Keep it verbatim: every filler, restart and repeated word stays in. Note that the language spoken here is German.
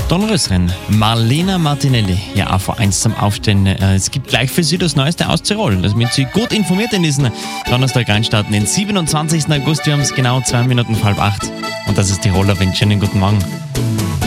Donnerösrin, Marlena Martinelli, ja auch vor eins zum Aufstehen. Äh, Es gibt gleich für Sie das Neueste aus Tirol, damit Sie gut informiert in diesen Donnerstag reinstarten. Den siebenundzwanzigsten August, wir haben es genau zwei Minuten vor halb acht. Und das ist Tiroler Wind. Schönen guten Morgen.